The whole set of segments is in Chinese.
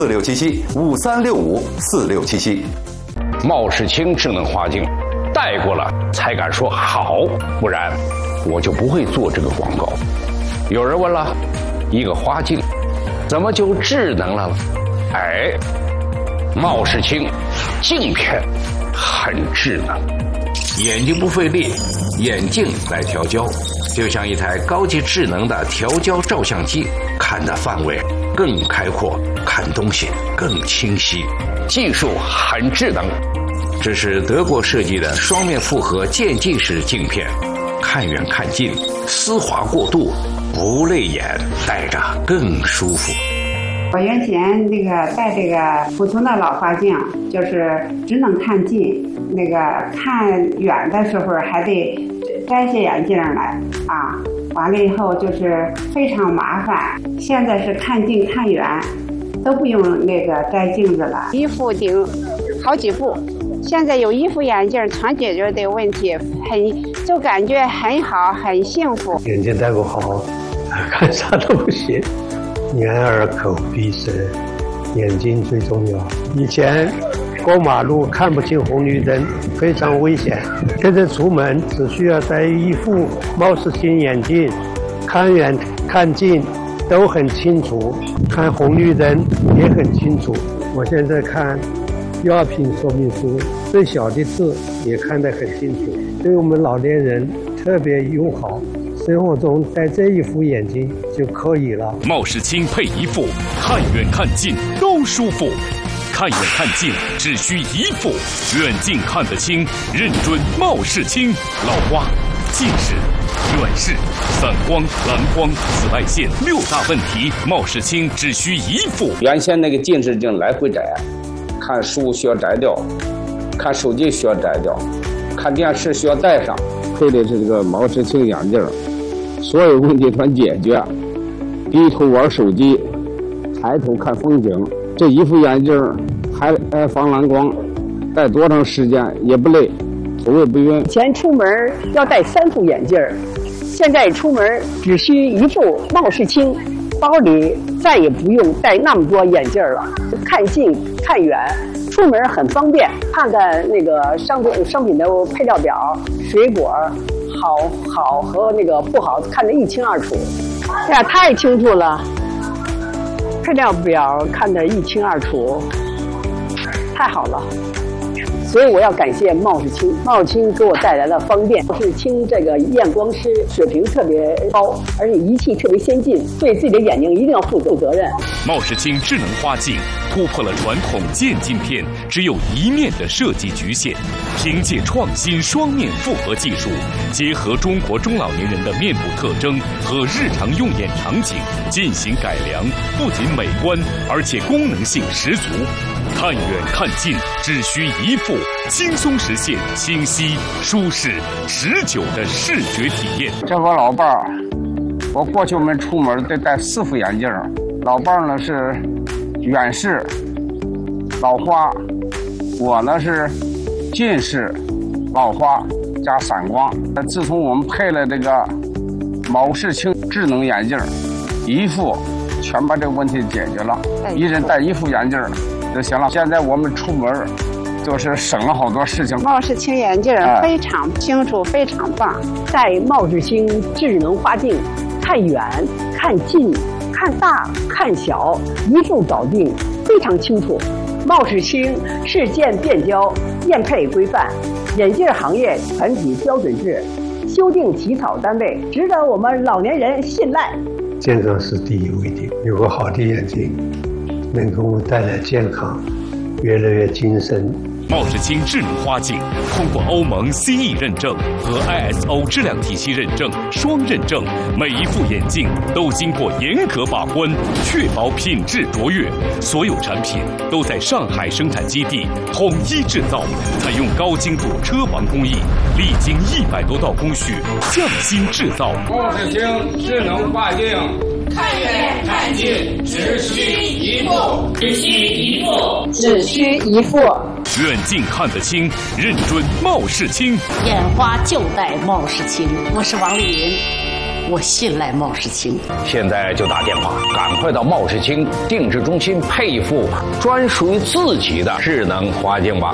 467753654677。 茂世清智能花镜，戴过了才敢说好，不然我就不会做这个广告。有人问了，一个花镜怎么就智能了？哎，茂世清镜片很智能，眼睛不费力，眼镜来调焦，就像一台高级智能的调焦照相机，看的范围更开阔，看东西更清晰，技术很智能。这是德国设计的双面复合渐进式镜片，看远看近，丝滑过渡，不累眼，戴着更舒服。 我原先戴这个普通的老花镜，就是只能看近，看远的时候还得摘下眼镜来啊。完了以后就是非常麻烦。现在是看近看远都不用摘镜子了，一副顶好几副。现在有一副眼镜全解决的问题，就感觉很好，很幸福。 眼镜戴不好，看啥都不行。眼耳口鼻舌，眼睛最重要。以前过马路看不清红绿灯，非常危险。现在出门只需要戴一副茂世清眼镜，看远看近都很清楚，看红绿灯也很清楚。我现在看药品说明书，最小的字也看得很清楚，对我们老年人特别友好。生活中戴这一副眼镜就可以了。 茂世清配一副，看远看近都舒服。看远看近只需一副，远近看得清，认准茂世清。老花、近视、远视、散光、蓝光、紫外线6大问题，茂世清只需一副。 原先那个近视镜来回摘，看书需要摘掉，看手机需要摘掉，看电视需要戴上。配的是这个茂世清眼镜，所有问题全解决。低头玩手机，抬头看风景。这一副眼镜还防蓝光，戴多长时间也不累，头也不晕。 以前出门要戴3副眼镜，现在出门只需一副茂世清，包里再也不用带那么多眼镜了。看近看远，出门很方便。看看商品的配料表，水果好和不好看得一清二楚。哎呀，太清楚了，配料表看得一清二楚，太好了。所以我要感谢茂世清，茂世清给我带来了方便。茂世清这个验光师水平特别高，而且仪器特别先进，对自己的眼睛一定要负责任。 茂世清智能花镜突破了传统渐镜片只有一面的设计局限，凭借创新双面复合技术，结合中国中老年人的面部特征和日常用眼场景进行改良，不仅美观，而且功能性十足。看远看近只需一副，轻松实现清晰、舒适、持久的视觉体验。 这我老伴儿，我过去我们出门得戴4副眼镜。老伴儿呢是远视、老花，我呢是近视、老花加散光。自从我们配了这个茂世清智能眼镜，一副全把这个问题解决了，一人戴1副眼镜就行了。现在我们出门就是省了好多事情。 茂世清眼镜非常清楚，非常棒。 戴茂世清智能花镜，看远看近看大看小，一副搞定，非常清楚。茂世清市建变焦验配规范，眼镜行业团体标准制，修订起草单位，值得我们老年人信赖。 健康是第一位的，有个好的眼睛能给我带来健康，越来越精神。 茂世清智能花镜通过欧盟 CE 认证和 ISO 质量体系认证双认证，每一副眼镜都经过严格把关，确保品质卓越。所有产品都在上海生产基地统一制造，采用高精度车床工艺，历经100多道工序，匠心制造。 茂世清智能花镜， 看远看近只需一副，只需一副， 只需一副。 远近看得清，认准茂世清。 眼花就戴茂世清。我是王丽云。 我信赖冒世清。 现在就打电话，赶快到冒世清定制中心配一副专属于自己的智能花镜吧。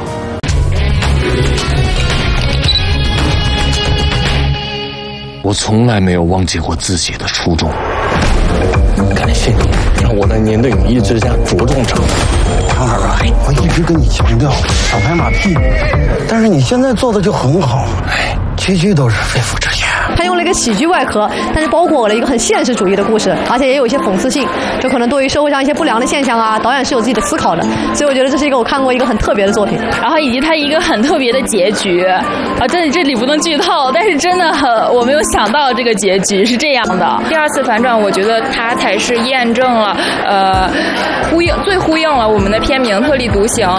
我从来没有忘记过自己的初衷。 感谢你，让我在您的羽翼之下茁壮成长。 长儿啊，我一直跟你强调少拍马屁，但是你现在做的就很好，句句都是肺腑之言。 他用了一个喜剧外壳，但是包裹了一个很现实主义的故事，而且也有一些讽刺性，就可能对于社会上一些不良的现象啊，导演是有自己的思考的，所以我觉得这是一个我看过一个很特别的作品。 然后以及他一个很特别的结局啊，这里不能剧透，但是真的我没有想到这个结局是这样的。第二次反转，我觉得它才是验证了最呼应了我们的片名《特立独行》。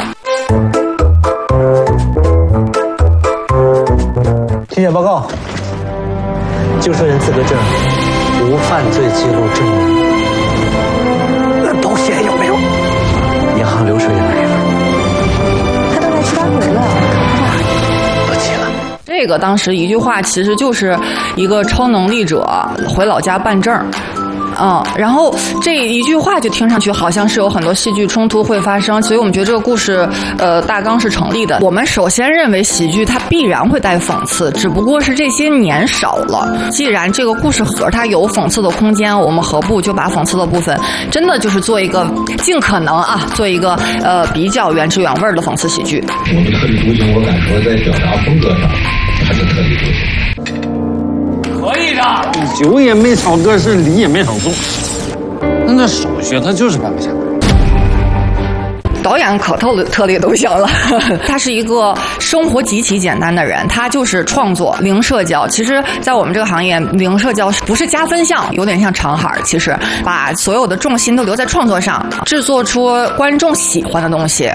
体检报告。就说人资格证，无犯罪记录证明。那保险有没有？银行流水也没了。 他都来7、8回了， 不急了。 这个当时一句话其实就是一个超能力者回老家办证。然后这一句话就听上去好像是有很多戏剧冲突会发生，所以我们觉得这个故事大纲是成立的。我们首先认为喜剧它必然会带讽刺，只不过是这些年少了。既然这个故事盒它有讽刺的空间，我们何不就把讽刺的部分真的就是做一个尽可能做一个比较原汁原味的讽刺喜剧。 我们特立独行，我敢说在表达风格上它是特立独行。 可以的， 酒也没少搁是礼也没少送，那手续他就是办不下来。 导演可特立独行了，他是一个生活极其简单的人，他就是创作零社交。其实在我们这个行业，零社交不是加分项，有点像长海，其实把所有的重心都留在创作上，制作出观众喜欢的东西。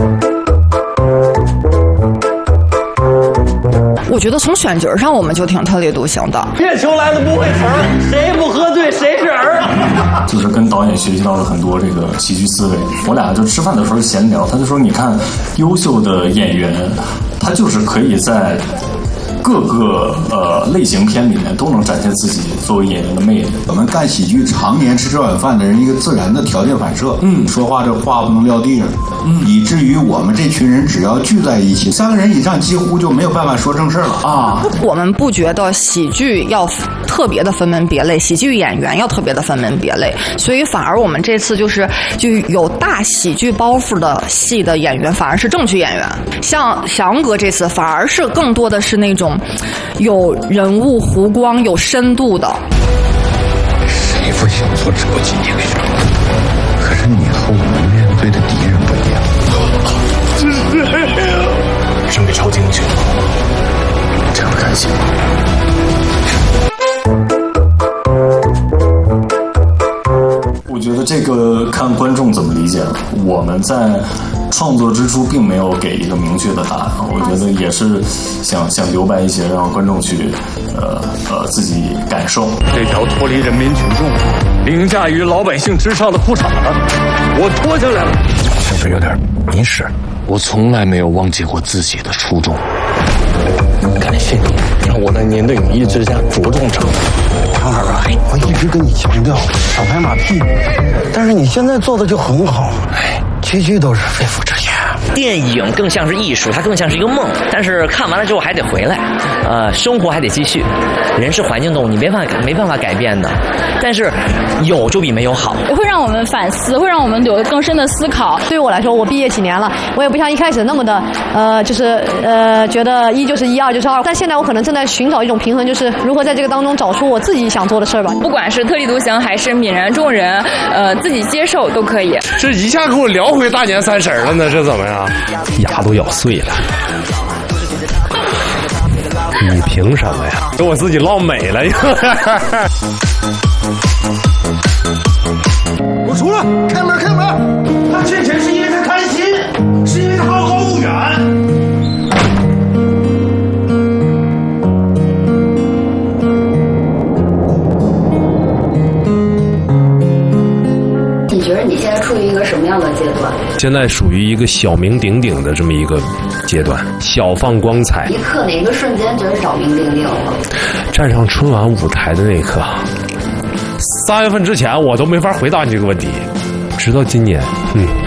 我觉得从选角上我们就挺特立独行的。 月球来的不会词儿，谁不喝醉谁是儿。 就是跟导演学习到了很多这个喜剧思维。我俩就吃饭的时候闲聊，他就说：“你看，优秀的演员，他就是可以在各个类型片里面都能展现自己作为演员的魅力。 我们干喜剧常年吃这碗饭的人，一个自然的条件反射，说话这话不能撂地上，以至于我们这群人只要聚在一起，3个人以上几乎就没有办法说正事了啊。 我们不觉得喜剧要特别的分门别类，喜剧演员要特别的分门别类，所以反而我们这次就有大喜剧包袱的戏的演员反而是正剧演员，像翔哥这次反而是更多的是那种有人物弧光、有深度的。 谁不想做超级英雄？可是你和我们面对的敌人不一样。 这是谁呀？身为超级英雄，这样的开心吗？我觉得这个看观众怎么理解了。我们在创作之初并没有给一个明确的答案，我觉得也是想留白一些，让观众去自己感受。 这条脱离人民群众、凌驾于老百姓之上的裤衩子，我脱下来了。 是不是有点迷失？ 我从来没有忘记过自己的初衷。 感谢你，让我在您的羽翼之下茁壮成长。 长儿啊，我一直跟你强调少拍马屁，但是你现在做的就很好，句句都是肺腑之言。 电影更像是艺术，它更像是一个梦，但是看完了之后还得回来，生活还得继续。人是环境动物，你没办法改变的，但是有就比没有好， 会让我们反思，会让我们有更深的思考。 对于我来说，我毕业几年了，我也不像一开始那么的觉得1就是1，2就是2，但现在我可能正在寻找一种平衡，就是如何在这个当中找出我自己想做的事儿吧。 不管是特立独行还是泯然众人，自己接受都可以。 这一下给我聊回大年30了呢，这怎么样？ 牙都咬碎了。 你凭什么呀？给我自己落美了。 我出来，开门，开门！他欠钱是因为他贪心，是因为他好高骛远。 你觉得你现在处于一个什么样的阶段？ 段？ 现在属于一个小名鼎鼎的这么一个阶段，小放光彩。 一刻哪个瞬间觉得小名鼎鼎了？ 站上春晚舞台的那一刻，3月份之前我都没法回答你这个问题，直到今年，